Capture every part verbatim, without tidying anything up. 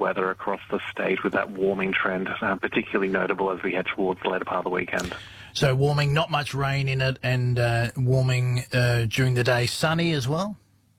weather across the state with that warming trend, uh, particularly notable as we head towards the later part of the weekend. So warming, not much rain in it, and uh, warming uh, during the day, sunny as well?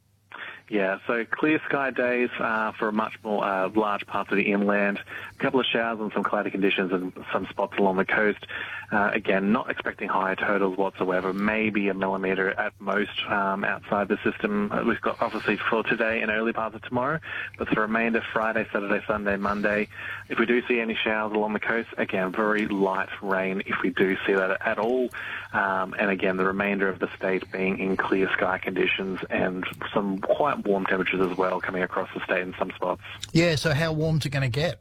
Yeah, so clear sky days uh, for much more uh, large parts of the inland. A couple of showers and some cloudy conditions in some spots along the coast. Uh, again, not expecting higher totals whatsoever, maybe a millimetre at most um, outside the system. Uh, we've got obviously for today and early parts of tomorrow, but for the remainder, Friday, Saturday, Sunday, Monday, if we do see any showers along the coast, again, very light rain if we do see that at all. Um, and again, the remainder of the state being in clear sky conditions and some quite warm temperatures as well coming across the state in some spots. Yeah, so how warm's it going to get?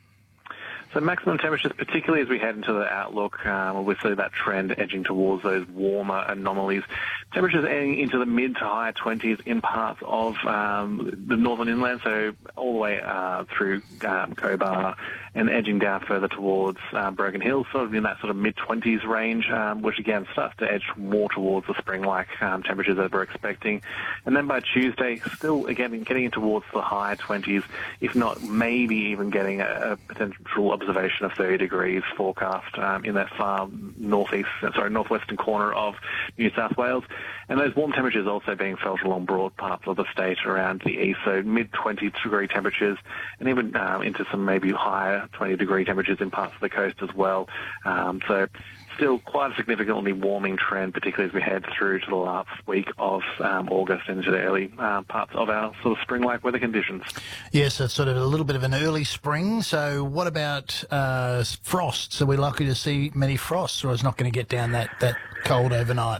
So maximum temperatures, particularly as we head into the outlook, um, we see that trend edging towards those warmer anomalies. Temperatures heading into the mid to high twenties in parts of um, the northern inland, so all the way uh, through um, Cobar and edging down further towards uh, Broken Hill, sort of in that sort of mid-twenties range, um, which again starts to edge more towards the spring-like um, temperatures that we're expecting. And then by Tuesday, still again getting towards the high twenties, if not maybe even getting a, a potential observation of thirty degrees forecast um, in that far northeast, sorry, northwestern corner of New South Wales. And those warm temperatures also being felt along broad parts of the state around the east, so mid-twenty degree temperatures and even um, into some maybe higher twenty degree temperatures in parts of the coast as well. Um, so still quite a significantly warming trend, particularly as we head through to the last week of um, August into the early uh, parts of our sort of spring-like weather conditions. Yes, it's sort of a little bit of an early spring. So what about uh, frosts? Are we likely to see many frosts, or is it not going to get down that, that cold overnight?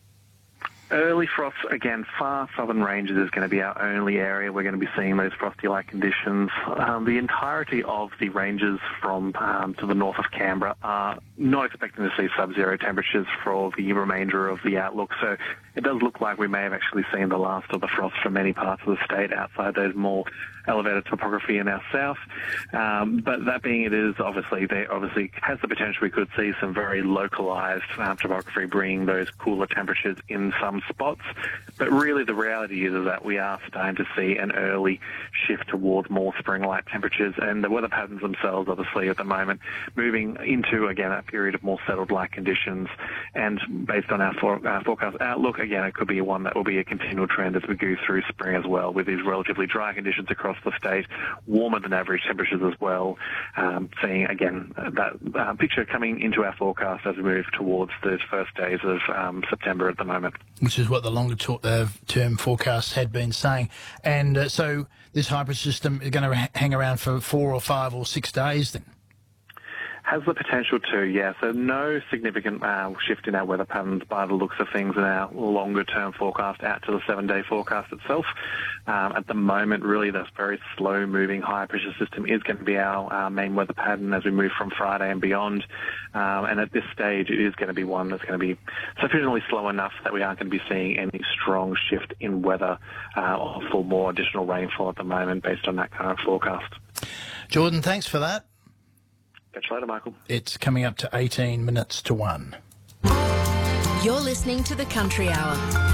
Early frosts, again, far southern ranges is going to be our only area. We're going to be seeing those frosty-like conditions. Um, the entirety of the ranges from um, to the north of Canberra are not expecting to see sub-zero temperatures for the remainder of the outlook. So it does look like we may have actually seen the last of the frost for many parts of the state outside those more elevated topography in our south. Um, but that being it is, obviously, there obviously has the potential we could see some very localised um, topography bringing those cooler temperatures in some spots. But really the reality is, is that we are starting to see an early shift towards more spring-like temperatures, and the weather patterns themselves, obviously, at the moment, moving into, again, a period of more settled-like conditions. And based on our, for, our forecast outlook, again, it could be one that will be a continual trend as we go through spring as well, with these relatively dry conditions across the state, warmer than average temperatures as well. Um, seeing, again, that uh, picture coming into our forecast as we move towards those first days of um, September at the moment. Which is what the longer to, uh, term forecasts had been saying. And uh, so this hyper system is going to ha- hang around for four or five or six days then? Has the potential to, yeah. So no significant uh, shift in our weather patterns by the looks of things in our longer-term forecast out to the seven-day forecast itself. Um, at the moment, really, this very slow-moving high-pressure system is going to be our, our main weather pattern as we move from Friday and beyond. Um, and at this stage, it is going to be one that's going to be sufficiently slow enough that we aren't going to be seeing any strong shift in weather uh, or for more additional rainfall at the moment based on that current forecast. Jordan, thanks for that. Catch you later, Michael. It's coming up to eighteen minutes to one. You're listening to The Country Hour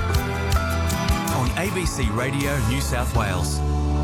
on A B C Radio New South Wales.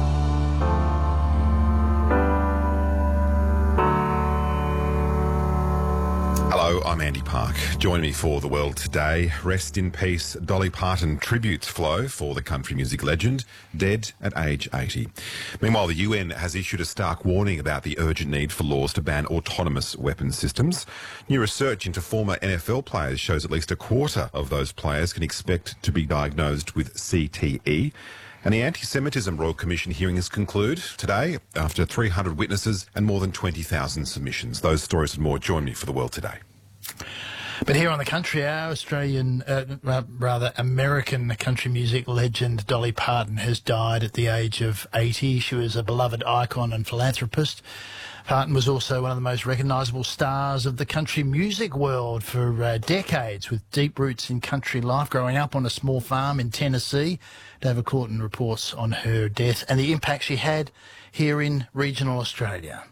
Hello, I'm Andy Park. Join me for The World Today. Rest in peace, Dolly Parton tributes flow for the country music legend, dead at age eighty. Meanwhile, the U N has issued a stark warning about the urgent need for laws to ban autonomous weapons systems. New research into former N F L players shows at least a quarter of those players can expect to be diagnosed with C T E. And the Anti-Semitism Royal Commission hearings conclude today after three hundred witnesses and more than twenty thousand submissions. Those stories and more. Join me for The World Today. But here on the Country Hour, Australian, uh, rather American country music legend Dolly Parton has died at the age of eighty. She was a beloved icon and philanthropist. Parton was also one of the most recognisable stars of the country music world for uh, decades, with deep roots in country life, growing up on a small farm in Tennessee. David Courtin reports on her death and the impact she had here in regional Australia.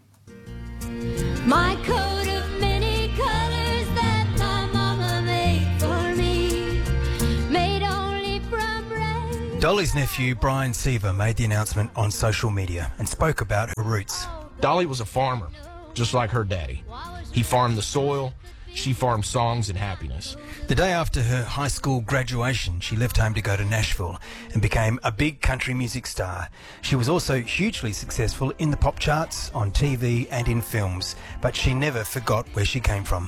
My coat of many colours that my mama made for me, made only from red. Dolly's nephew, Brian Seaver, made the announcement on social media and spoke about her roots. Dolly was a farmer, just like her daddy. He farmed the soil, she farmed songs and happiness. The day after her high school graduation, she left home to go to Nashville and became a big country music star. She was also hugely successful in the pop charts, on T V and in films, but she never forgot where she came from.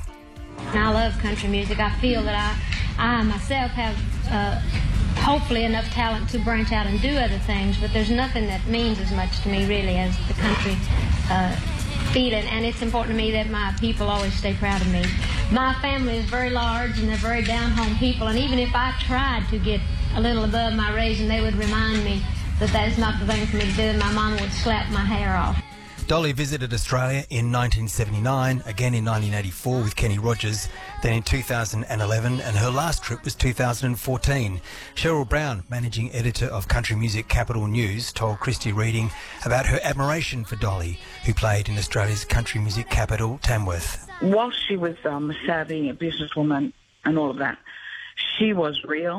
I love country music. I feel that I, I myself have uh, hopefully enough talent to branch out and do other things, but there's nothing that means as much to me really as the country uh, feeling, and it's important to me that my people always stay proud of me. My family is very large and they're very down-home people, and even if I tried to get a little above my raising, they would remind me that that's not the thing for me to do, and my mama would slap my hair off. Dolly visited Australia in nineteen seventy-nine, again in nineteen eighty-four with Kenny Rogers, then in two thousand eleven, and her last trip was two thousand fourteen. Cheryl Brown, managing editor of Country Music Capital News, told Christy Reading about her admiration for Dolly, who played in Australia's country music capital, Tamworth. Whilst she was um, savvy, a businesswoman and all of that, she was real.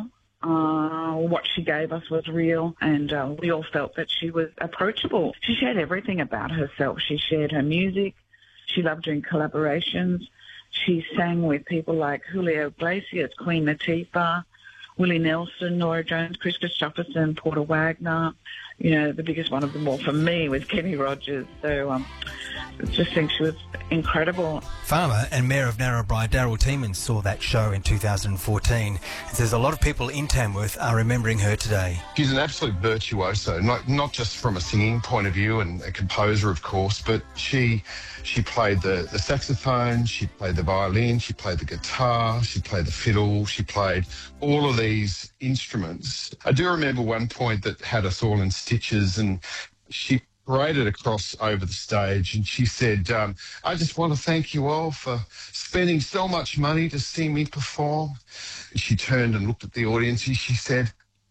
Uh, what she gave us was real, and uh, we all felt that she was approachable. She shared everything about herself. She shared her music. She loved doing collaborations. She sang with people like Julio Iglesias, Queen Latifah, Willie Nelson, Nora Jones, Chris Christopherson, Porter Wagner. You know, the biggest one of them all for me was Kenny Rogers. So um, I just think she was incredible. Farmer and Mayor of Narrabri, Daryl Tiemann, saw that show in two thousand fourteen and says a lot of people in Tamworth are remembering her today. She's an absolute virtuoso, not not just from a singing point of view and a composer, of course, but she she played the, the saxophone, she played the violin, she played the guitar, she played the fiddle, she played all of these instruments. I do remember one point that had us all in stitches, and she paraded across over the stage and she said, um, I just want to thank you all for spending so much money to see me perform. And she turned and looked at the audience and she said,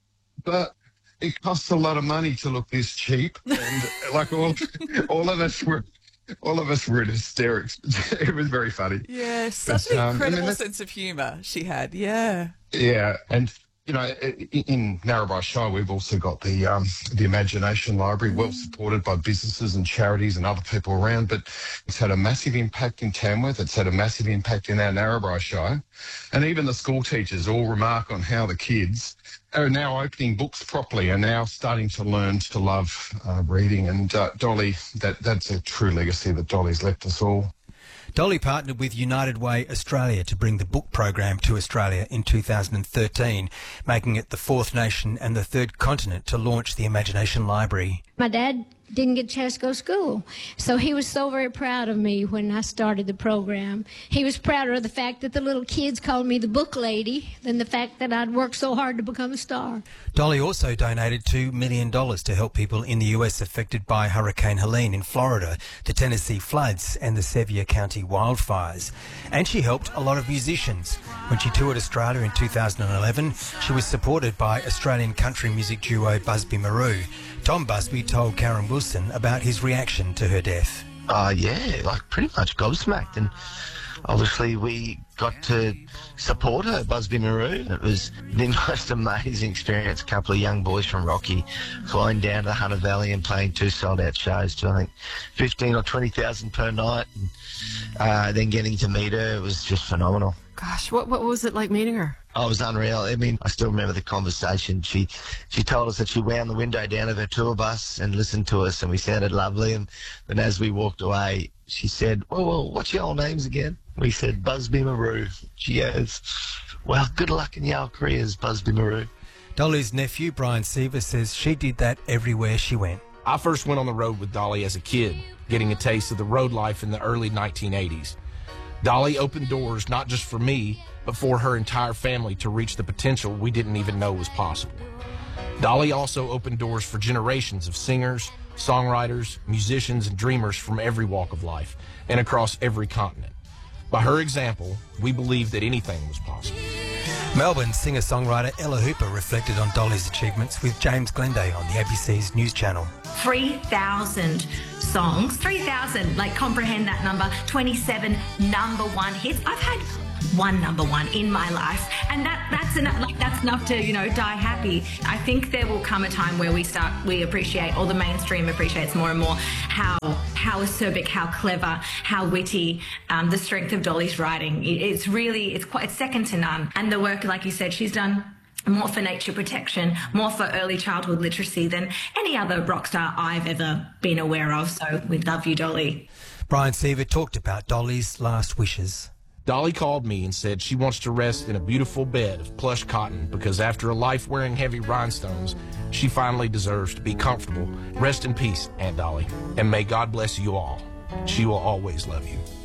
but it costs a lot of money to look this cheap. And like all, all of us were all of us were in hysterics. It was very funny. Yeah, such an um, incredible I mean, sense of humour she had, yeah. Yeah, and you know, in Narrabri Shire, we've also got the um, the Imagination Library, well supported by businesses and charities and other people around, but it's had a massive impact in Tamworth. It's had a massive impact in our Narrabri Shire. And even the school teachers all remark on how the kids are now opening books properly and now starting to learn to love uh, reading. And uh, Dolly, that that's a true legacy that Dolly's left us all. Dolly partnered with United Way Australia to bring the book program to Australia in two thousand thirteen, making it the fourth nation and the third continent to launch the Imagination Library. My dad didn't get a chance to go to school, so he was so very proud of me when I started the program. He was prouder of the fact that the little kids called me the book lady than the fact that I'd worked so hard to become a star. Dolly also donated two million dollars to help people in the U S affected by Hurricane Helene in Florida, the Tennessee floods and the Sevier County wildfires. And she helped a lot of musicians. When she toured Australia in two thousand eleven, she was supported by Australian country music duo Busby Marou. Tom Busby told Karen Wilson about his reaction to her death. Uh, yeah, like pretty much gobsmacked. And obviously we got to support her, Busby Marou. It was the most amazing experience. A couple of young boys from Rocky flying down to Hunter Valley and playing two sold-out shows to, I think, fifteen or twenty thousand per night. And, uh, then getting to meet her, it was just phenomenal. Gosh, what what was it like meeting her? Oh, it was unreal. I mean, I still remember the conversation. She she told us that she wound the window down of her tour bus and listened to us, and we sounded lovely. And then as we walked away, she said, well, well, what's your old names again? We said, Busby Marou. She goes, well, good luck in your careers, Busby Marou. Dolly's nephew, Brian Seaver, says she did that everywhere she went. I first went on the road with Dolly as a kid, getting a taste of the road life in the early nineteen eighties. Dolly opened doors not just for me, but for her entire family to reach the potential we didn't even know was possible. Dolly also opened doors for generations of singers, songwriters, musicians, and dreamers from every walk of life and across every continent. By her example, we believed that anything was possible. Melbourne singer-songwriter Ella Hooper reflected on Dolly's achievements with James Glenday on the A B C's News Channel. three thousand songs, three thousand, like comprehend that number, twenty-seven number one hits. I've had one number one in my life, and that that's enough. Like that's enough to you know die happy. I think there will come a time where we start we appreciate, or the mainstream appreciates more and more how how acerbic, how clever, how witty, um, the strength of Dolly's writing. It, it's really it's quite it's second to none. And the work, like you said, she's done more for nature protection, more for early childhood literacy than any other rock star I've ever been aware of. So we love you, Dolly. Brian Seaver talked about Dolly's last wishes. Dolly called me and said she wants to rest in a beautiful bed of plush cotton because after a life wearing heavy rhinestones, she finally deserves to be comfortable. Rest in peace, Aunt Dolly, and may God bless you all. She will always love you.